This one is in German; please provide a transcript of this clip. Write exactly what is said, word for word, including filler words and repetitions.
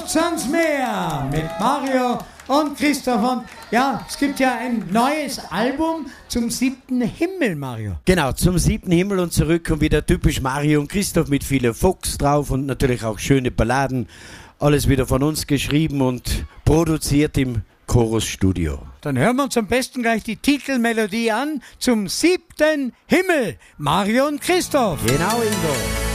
Luft ans Meer mit Mario und Christoph. Und ja, es gibt ja ein neues Album zum siebten Himmel, Mario. Genau, zum siebten Himmel und zurück und wieder typisch Mario und Christoph mit vielen Fuchs drauf und natürlich auch schöne Balladen. Alles wieder von uns geschrieben und produziert im Chorusstudio. Dann hören wir uns am besten gleich die Titelmelodie an zum siebten Himmel. Mario und Christoph. Genau, Ingo.